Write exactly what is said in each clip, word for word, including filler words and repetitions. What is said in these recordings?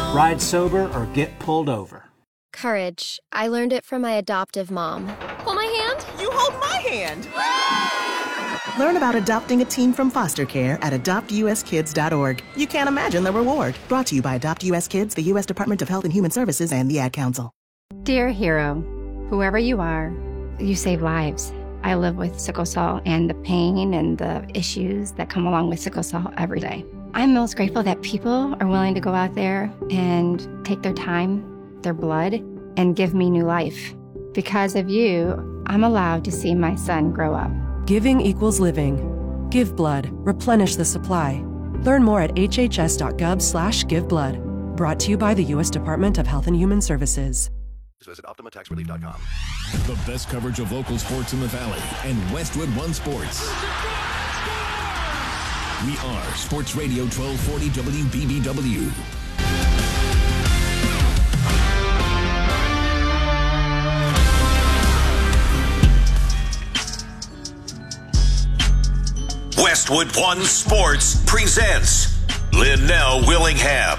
Ride sober or get pulled over. Courage. I learned it from my adoptive mom. Hold my hand. You hold my hand. Learn about adopting a teen from foster care at adopt u s kids dot org. You can't imagine the reward. Brought to you by Adopt U S Kids, the U S Department of Health and Human Services, and the Ad Council. Dear hero, whoever you are, you save lives. I live with sickle cell and the pain and the issues that come along with sickle cell every day. I'm most grateful that people are willing to go out there and take their time, their blood, and give me new life. Because of you, I'm allowed to see my son grow up. Giving equals living. Give blood. Replenish the supply. Learn more at h h s dot gov slash give blood. Brought to you by the U S Department of Health and Human Services. Visit Optima Tax Relief dot com. The best coverage of local sports in the Valley and Westwood One Sports. We are Sports Radio twelve forty W B B W. Westwood One Sports presents Linnell Willingham.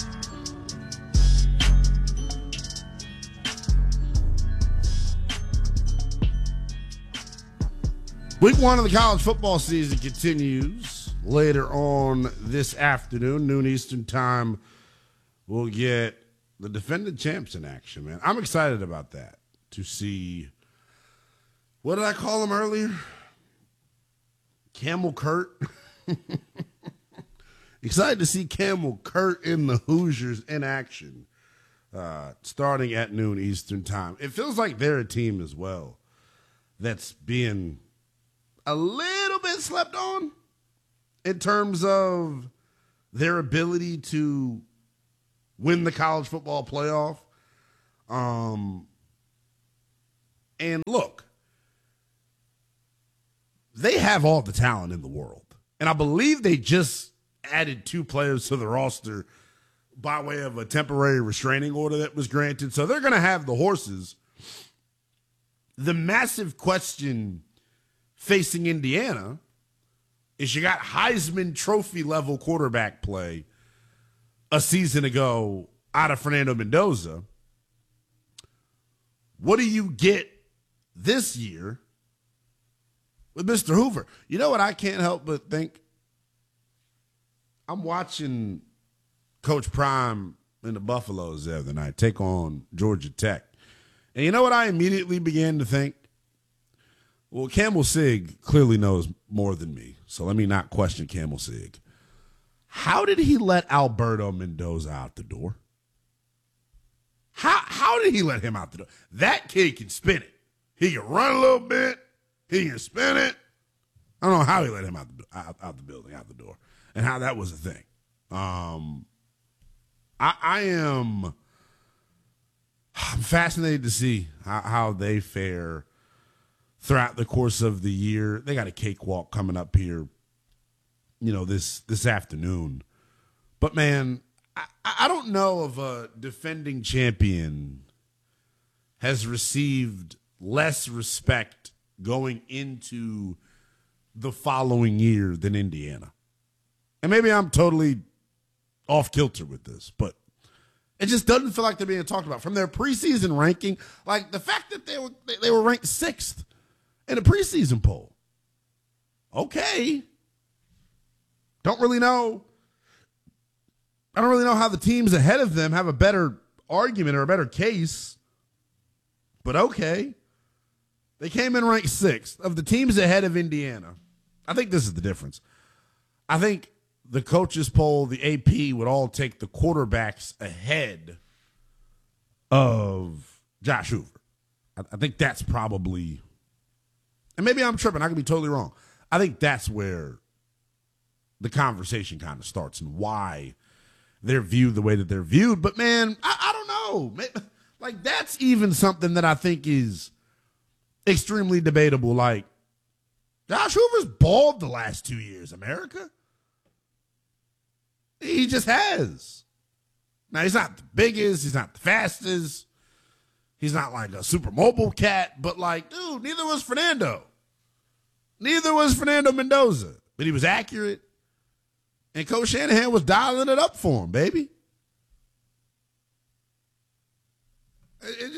Week one of the college football season continues later on this afternoon, noon Eastern time. We'll get the defending champs in action, man. I'm excited about that, to see, what did I call him earlier? Camel Kurt. Excited to see Camel Kurt in the Hoosiers in action, uh, starting at noon Eastern time. It feels like they're a team as well that's being a little bit slept on in terms of their ability to win the college football playoff. Um, and look, they have all the talent in the world. And I believe they just added two players to the roster by way of a temporary restraining order that was granted. So they're going to have the horses. The massive question facing Indiana is you got Heisman Trophy level quarterback play a season ago out of Fernando Mendoza. What do you get this year with Mister Hoover? You know what I can't help but think? I'm watching Coach Prime and the Buffaloes the other night take on Georgia Tech. And you know what I immediately began to think? Well, Campbell Sig clearly knows more than me, so let me not question Campbell Sig. How did he let Alberto Mendoza out the door? How how did he let him out the door? That kid can spin it. He can run a little bit. He can spin it. I don't know how he let him out the out, out the building, out the door, and how that was a thing. Um, I, I am I'm fascinated to see how, how they fare throughout the course of the year. They got a cakewalk coming up here, you know, this this afternoon. But, man, I, I don't know if a defending champion has received less respect going into the following year than Indiana. And maybe I'm totally off kilter with this, but it just doesn't feel like they're being talked about. From their preseason ranking, like the fact that they were they were ranked sixth in a preseason poll. Okay. Don't really know. I don't really know how the teams ahead of them have a better argument or a better case. But okay. They came in ranked sixth. Of the teams ahead of Indiana, I think this is the difference. I think the coaches poll, the A P, would all take the quarterbacks ahead of Josh Hoover. I, I think that's probably, and maybe I'm tripping, I could be totally wrong. I think that's where the conversation kind of starts and why they're viewed the way that they're viewed. But, man, I, I don't know. Like, that's even something that I think is extremely debatable. Like, Josh Hoover's balled the last two years, America. He just has. Now, he's not the biggest. He's not the fastest. He's not like a super mobile cat. But, like, dude, neither was Fernando. Neither was Fernando Mendoza. But he was accurate. And Coach Shanahan was dialing it up for him, baby.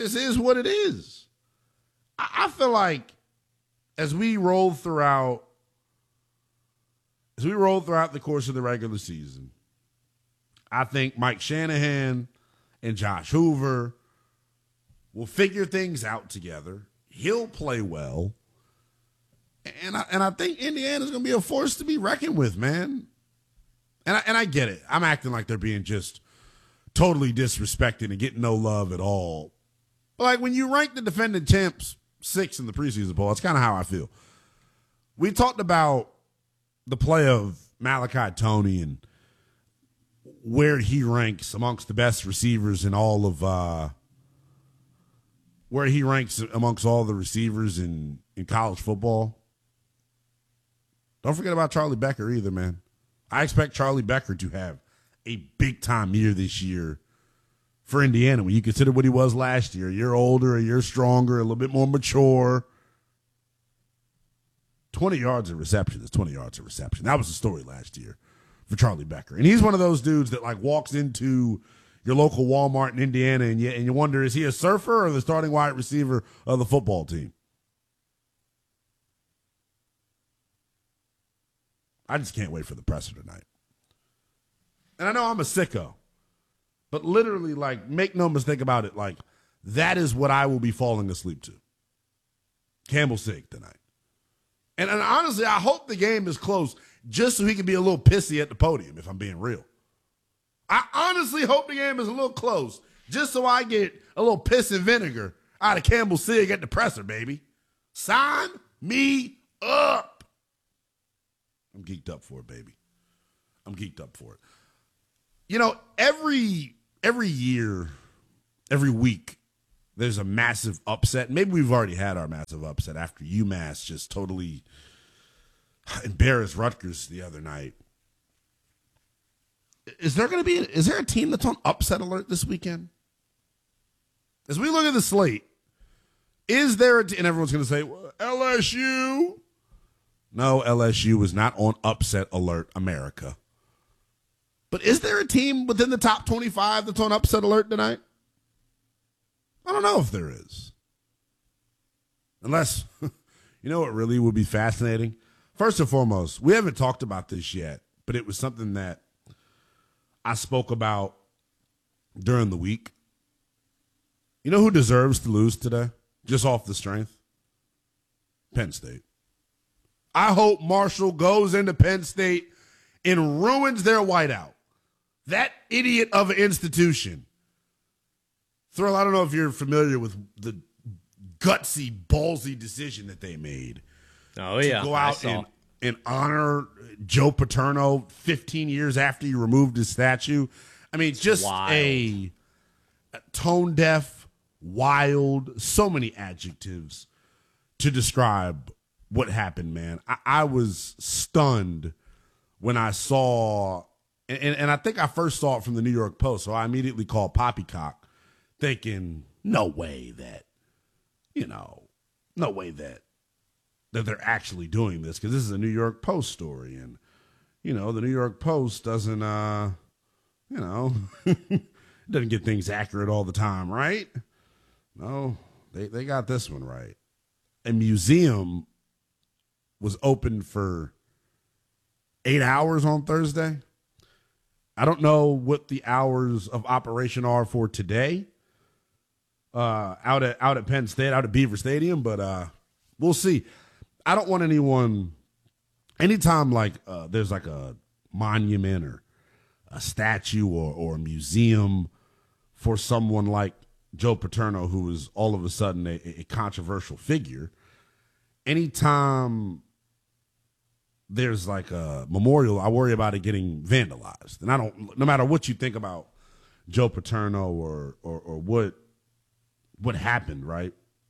just is what it is. I, I feel like as we roll throughout, as we roll throughout the course of the regular season, I think Mike Shanahan and Josh Hoover will figure things out together. He'll play well. And I, and I think Indiana's going to be a force to be reckoned with, man. And I, and I get it. I'm acting like they're being just totally disrespected and getting no love at all. But like when you rank the defending champs six in the preseason poll, that's kind of how I feel. We talked about the play of Malachi Toney and where he ranks amongst the best receivers in all of uh, where he ranks amongst all the receivers in, in college football. Don't forget about Charlie Becker either, man. I expect Charlie Becker to have a big-time year this year for Indiana when you consider what he was last year. A year older, a year stronger, a little bit more mature. twenty yards of reception is twenty yards of reception. That was the story last year for Charlie Becker. And he's one of those dudes that, like, walks into your local Walmart in Indiana and you, and you wonder, is he a surfer or the starting wide receiver of the football team? I just can't wait for the presser tonight. And I know I'm a sicko, but literally, like, make no mistake about it, like, that is what I will be falling asleep to. Campbell Sigg tonight. And, and honestly, I hope the game is close just so he can be a little pissy at the podium, if I'm being real. I honestly hope the game is a little close just so I get a little piss and vinegar out of Campbell Sigg at the presser, baby. Sign me up. I'm geeked up for it, baby. I'm geeked up for it. You know, every every year, every week, there's a massive upset. Maybe we've already had our massive upset after UMass just totally embarrassed Rutgers the other night. Is there going to be, is there a team that's on upset alert this weekend? As we look at the slate, is there a team, and everyone's going to say, well, L S U. No, L S U is not on upset alert, America. But is there a team within the top twenty-five that's on upset alert tonight? I don't know if there is. Unless, you know what really would be fascinating? First and foremost, we haven't talked about this yet, but it was something that I spoke about during the week. You know who deserves to lose today, just off the strength? Penn State. I hope Marshall goes into Penn State and ruins their whiteout. That idiot of an institution. Thrill, I don't know if you're familiar with the gutsy, ballsy decision that they made. Oh, yeah. To go out and, and honor Joe Paterno fifteen years after he removed his statue. I mean, just a, a tone deaf, wild, so many adjectives to describe what happened, man. I, I was stunned when I saw, and, and I think I first saw it from the New York Post, so I immediately called Poppycock, thinking, no way that, you know, no way that that they're actually doing this, because this is a New York Post story, and, you know, the New York Post doesn't, uh, you know, doesn't get things accurate all the time, right? No, they, they got this one right. A museum was open for eight hours on Thursday. I don't know what the hours of operation are for today uh, out at out at Penn State, out at Beaver Stadium, but uh, we'll see. I don't want anyone, anytime like uh, there's like a monument or a statue or, or a museum for someone like Joe Paterno, who is all of a sudden a, a controversial figure, anytime there's like a memorial, I worry about it getting vandalized. And I don't, no matter what you think about Joe Paterno or or, or what what happened, right?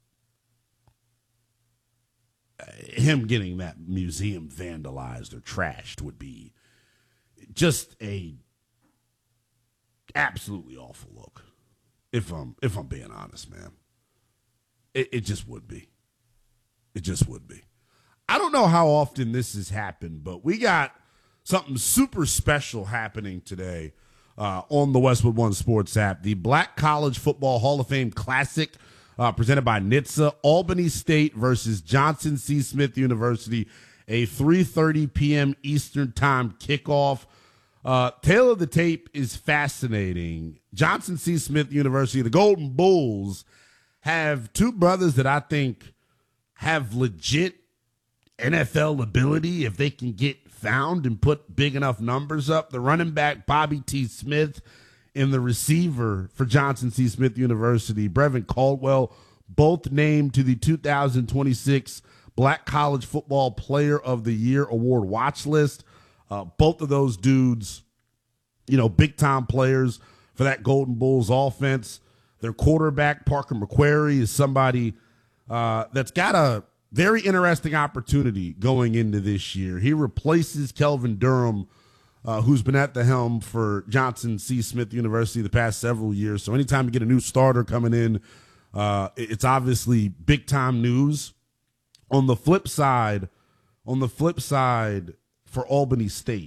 Him getting that museum vandalized or trashed would be just a absolutely awful look. If I'm if I'm being honest, man, it, it just would be. It just would be. I don't know how often this has happened, but we got something super special happening today uh, on the Westwood One Sports app. The Black College Football Hall of Fame Classic uh, presented by N H T S A, Albany State versus Johnson C. Smith University, a three thirty p.m. Eastern Time kickoff. Uh, tail of the tape is fascinating. Johnson C. Smith University, the Golden Bulls, have two brothers that I think have legit N F L ability if they can get found and put big enough numbers up. The running back, Bobby T. Smith, and the receiver for Johnson C. Smith University, Brevin Caldwell, both named to the two thousand twenty-six Black College Football Player of the Year award watch list. Uh, both of those dudes, you know, big-time players for that Golden Bulls offense. Their quarterback, Parker McQuarrie, is somebody uh, that's got a very interesting opportunity going into this year. He replaces Kelvin Durham, uh, who's been at the helm for Johnson C. Smith University the past several years. So anytime you get a new starter coming in, uh, it's obviously big-time news. On the flip side, on the flip side, for Albany State,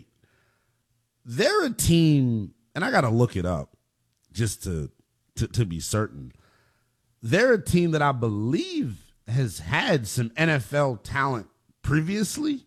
they're a team, and I got to look it up just to, to to be certain. They're a team that I believe has had some N F L talent previously.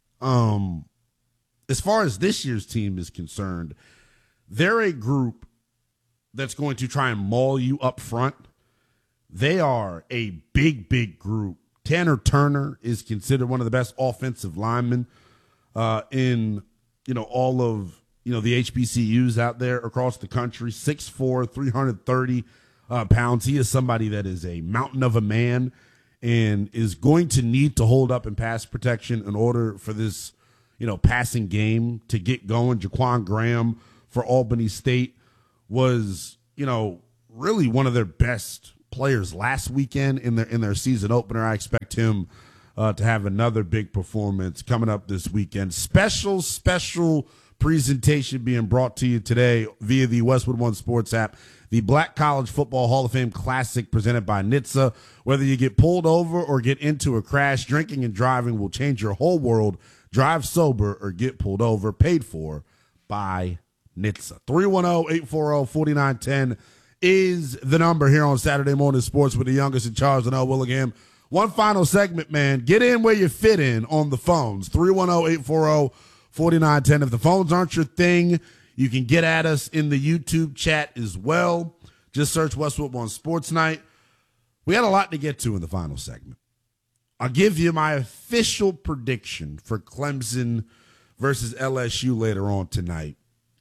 Um, as far as this year's team is concerned, they're a group that's going to try and maul you up front. They are a big, big group. Tanner Turner is considered one of the best offensive linemen Uh, in, you know, all of, you know, the H B C Us out there across the country. six foot four, three hundred thirty uh, pounds. He is somebody that is a mountain of a man and is going to need to hold up in pass protection in order for this, you know, passing game to get going. Jaquan Graham for Albany State was, you know, really one of their best players last weekend in their in their season opener. I expect him Uh, to have another big performance coming up this weekend. Special, special presentation being brought to you today via the Westwood One Sports app. The Black College Football Hall of Fame Classic presented by N H T S A. Whether you get pulled over or get into a crash, drinking and driving will change your whole world. Drive sober or get pulled over. Paid for by N H T S A. three one zero, eight four zero, four nine one zero is the number here on Saturday Morning Sports with the youngest in charge, Linnell Willingham. One final segment, man. Get in where you fit in on the phones. three one zero, eight four zero, four nine one zero. If the phones aren't your thing, you can get at us in the YouTube chat as well. Just search Westwood One Sports Night. We had a lot to get to in the final segment. I'll give you my official prediction for Clemson versus L S U later on tonight.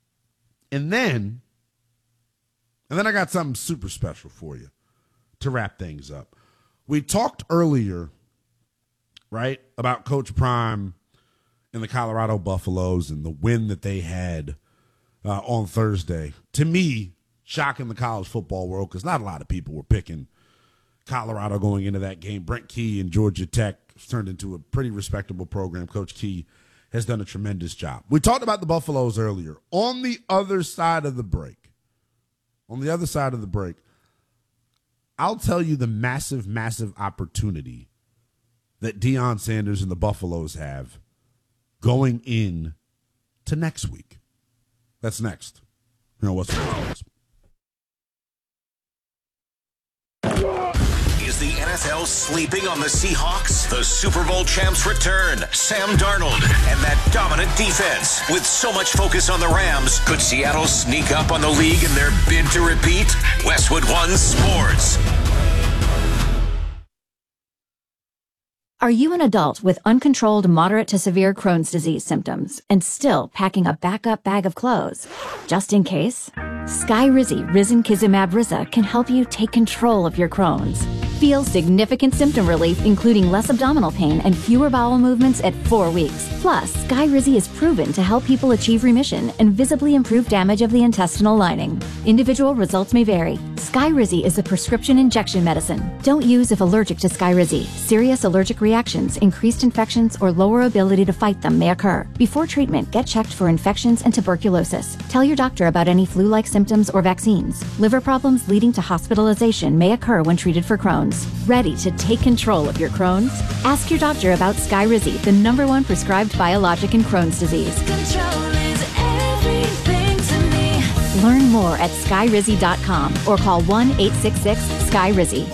And then, and then I got something super special for you to wrap things up. We talked earlier, right, about Coach Prime and the Colorado Buffaloes and the win that they had uh, on Thursday. To me, shocking the college football world because not a lot of people were picking Colorado going into that game. Brent Key and Georgia Tech turned into a pretty respectable program. Coach Key has done a tremendous job. We talked about the Buffaloes earlier. On the other side of the break, on the other side of the break, I'll tell you the massive, massive opportunity that Deion Sanders and the Buffaloes have going in to next week. That's next. You know what's the Is the N F L sleeping on the Seahawks? The Super Bowl champs return. Sam Darnold and that dominant defense. With so much focus on the Rams, could Seattle sneak up on the league in their bid to repeat? Westwood One Sports. Are you an adult with uncontrolled moderate to severe Crohn's disease symptoms and still packing a backup bag of clothes? Just in case? Skyrizi Risankizumab Riza can help you take control of your Crohn's. Feel significant symptom relief, including less abdominal pain and fewer bowel movements at four weeks. Plus, Skyrizi is proven to help people achieve remission and visibly improve damage of the intestinal lining. Individual results may vary. Skyrizi is a prescription injection medicine. Don't use if allergic to Skyrizi. Serious allergic reactions, increased infections, or lower ability to fight them may occur. Before treatment, get checked for infections and tuberculosis. Tell your doctor about any flu-like symptoms or vaccines. Liver problems leading to hospitalization may occur when treated for Crohn's. Ready to take control of your Crohn's? Ask your doctor about Skyrizi, the number one prescribed biologic in Crohn's disease. Control is everything to me. Learn more at sky rizzy dot com or call one eight six six sky rizzy.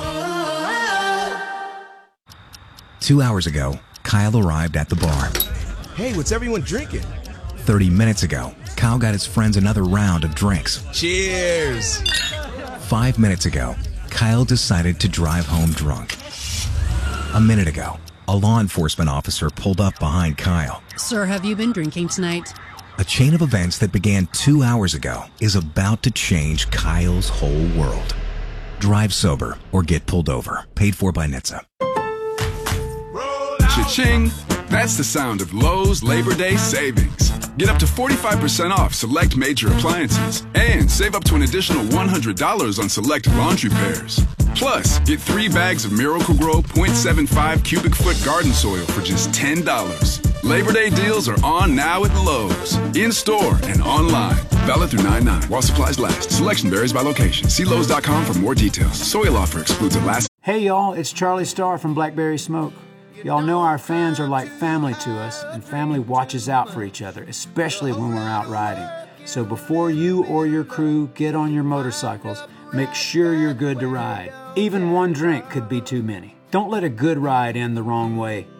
Two hours ago, Kyle arrived at the bar. Hey, what's everyone drinking? Thirty minutes ago, Kyle got his friends another round of drinks. Cheers! Five minutes ago, Kyle decided to drive home drunk. A minute ago, a law enforcement officer pulled up behind Kyle. Sir, have you been drinking tonight? A chain of events that began two hours ago is about to change Kyle's whole world. Drive sober or get pulled over. Paid for by N H T S A. Cha-ching! That's the sound of Lowe's Labor Day savings. Get up to forty-five percent off select major appliances and save up to an additional one hundred dollars on select laundry pairs. Plus, get three bags of Miracle-Gro point seven five cubic foot garden soil for just ten dollars. Labor Day deals are on now at Lowe's. In-store and online. Valid through nine nine while supplies last. Selection varies by location. See Lowe's dot com for more details. Soil offer excludes Alaska. Hey y'all, it's Charlie Starr from Blackberry Smoke. Y'all know our fans are like family to us, and family watches out for each other, especially when we're out riding. So before you or your crew get on your motorcycles, make sure you're good to ride. Even one drink could be too many. Don't let a good ride end the wrong way.